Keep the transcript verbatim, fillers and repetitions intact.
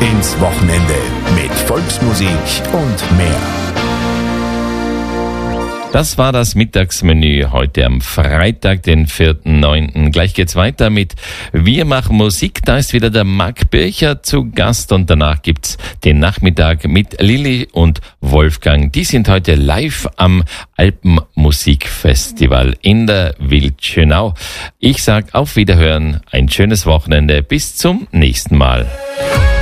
ins Wochenende mit Volksmusik und mehr. Das war das Mittagsmenü heute am Freitag, den vierten neunten Gleich geht's weiter mit Wir machen Musik. Da ist wieder der Marc Bircher zu Gast und danach gibt's den Nachmittag mit Lilly und Wolfgang. Die sind heute live am Alpenmusikfestival in der Wildschönau. Ich sag auf Wiederhören, ein schönes Wochenende, bis zum nächsten Mal.